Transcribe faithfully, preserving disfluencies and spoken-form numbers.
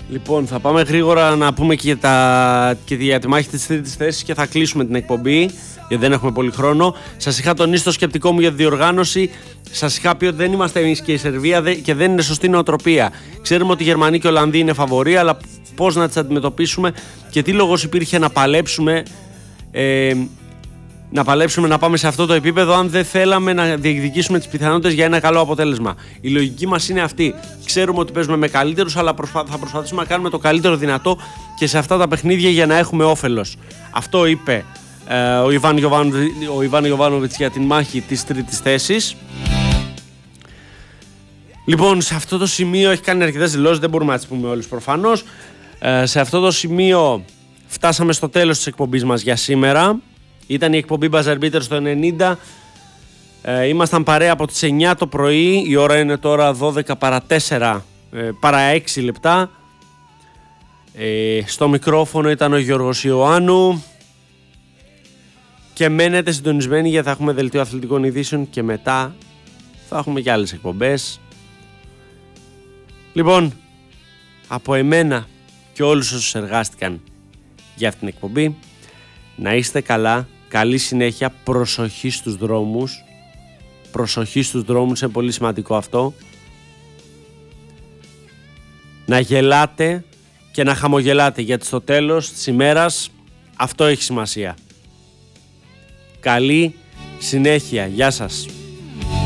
Λοιπόν, θα πάμε γρήγορα να πούμε και, τα... και για τη μάχη της τρίτης θέσης και θα κλείσουμε την εκπομπή, γιατί δεν έχουμε πολύ χρόνο. Σας είχα τονίσει το σκεπτικό μου για τη διοργάνωση. Σας είχα πει ότι δεν είμαστε εμείς και η Σερβία και δεν είναι σωστή νοοτροπία. Ξέρουμε ότι οι Γερμανοί και οι Ολλανδοί είναι φαβοροί, αλλά πώς να τις αντιμετωπίσουμε και τι λόγος υπήρχε να παλέψουμε. Ε, να παλέψουμε να πάμε σε αυτό το επίπεδο αν δεν θέλαμε να διεκδικήσουμε τις πιθανότητες για ένα καλό αποτέλεσμα. Η λογική μας είναι αυτή. Ξέρουμε ότι παίζουμε με καλύτερους, αλλά προσπα... θα προσπαθήσουμε να κάνουμε το καλύτερο δυνατό και σε αυτά τα παιχνίδια για να έχουμε όφελος. Αυτό είπε ε, ο Ιβάν Γιοβάνοβιτς, ο Ιβάν Γιοβάνοβιτς για την μάχη της τρίτης θέσης. Λοιπόν, σε αυτό το σημείο έχει κάνει αρκετές δηλώσεις, δεν μπορούμε να τις πούμε όλες προφανώς. Ε, σε αυτό το σημείο φτάσαμε στο τέλος της εκπομπής μας για σήμερα. Ήταν η εκπομπή Buzzer Beater στο ενενήντα. Ε, ήμασταν παρέα από τις εννιά το πρωί. Η ώρα είναι τώρα δώδεκα παρά τέσσερα, ε, παρά έξι λεπτά. Ε, στο μικρόφωνο ήταν ο Γιώργος Ιωάννου. Και μένετε συντονισμένοι γιατί θα έχουμε δελτίο αθλητικών ειδήσεων και μετά θα έχουμε και άλλες εκπομπές. Λοιπόν, από εμένα και όλους όσους εργάστηκαν για αυτήν την εκπομπή, να είστε καλά. Καλή συνέχεια, προσοχή στους δρόμους. Προσοχή στους δρόμους, είναι πολύ σημαντικό αυτό. Να γελάτε και να χαμογελάτε, γιατί στο τέλος της ημέρας αυτό έχει σημασία. Καλή συνέχεια, γεια σας.